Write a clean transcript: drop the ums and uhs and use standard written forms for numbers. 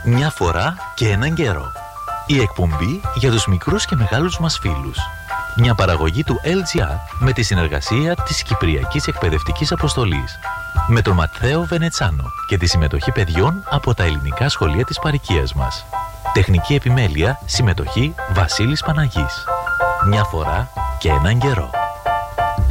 Μια φορά και έναν καιρό. Η εκπομπή για τους μικρούς και μεγάλους μας φίλους. Μια παραγωγή του LGR με τη συνεργασία της Κυπριακής Εκπαιδευτικής Αποστολής. Με τον Ματθαίο Βενετσάνο και τη συμμετοχή παιδιών από τα ελληνικά σχολεία της παροικίας μας. Τεχνική επιμέλεια, συμμετοχή Βασίλης Παναγής. Μια φορά και έναν καιρό.